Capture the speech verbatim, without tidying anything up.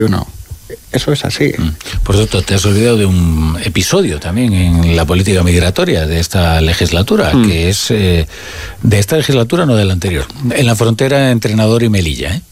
no. Eso es así. Por cierto, te has olvidado de un episodio también en la política migratoria de esta legislatura, mm. que es eh, de esta legislatura, no de la anterior, en la frontera entre Nador y Melilla, ¿eh?